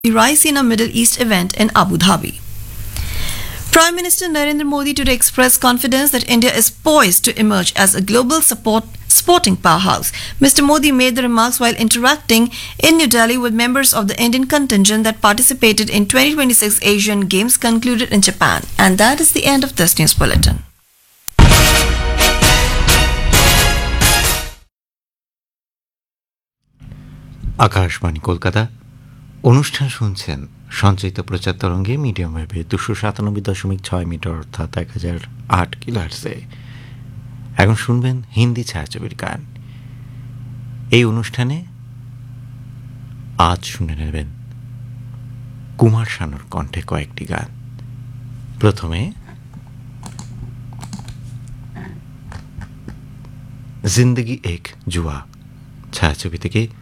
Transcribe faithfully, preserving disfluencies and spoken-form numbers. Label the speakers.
Speaker 1: the Raisina Middle East event in Abu Dhabi. Prime Minister Narendra Modi today expressed confidence that India is poised to emerge as a global support sporting powerhouse. Mister Modi made the remarks while interacting in New Delhi with members of the Indian contingent that participated in twenty twenty-six Asian Games concluded in Japan. And that is the end of this news bulletin.
Speaker 2: Akashvani Kolkata অনুষ্ঠান শুনছেন সঞ্চিত প্রচার তরঙ্গে medium ওয়েভে দুশো সাতানব্বই দশমিক ছয় metre অর্থাৎ এক হাজার আট কিলোহার্টজে। এখন শুনবেন হিন্দি ছায়াছবির গান। এই অনুষ্ঠানে আজ শুনে নেবেন কুমার শানুর কণ্ঠে কয়েকটি গান। প্রথমে জিন্দগি এক জুয়া ছায়াছবি থেকে